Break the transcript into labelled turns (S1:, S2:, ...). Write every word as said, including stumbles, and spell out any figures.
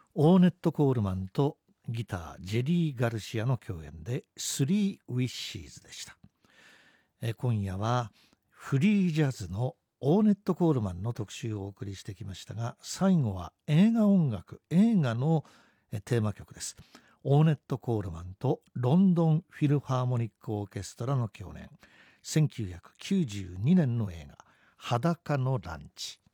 S1: オーネット・コールマンとギタージェリー・ガルシアの共演でスリー・ウィッシーズでした。え今夜はフリージャズのオーネット・コールマンの特集をお送りしてきましたが、最後は映画音楽、映画のテーマ曲です。オーネット・コールマンとロンドンフィルハーモニックオーケストラの共演、せんきゅうひゃくきゅうじゅうにねんの映画裸のランチ。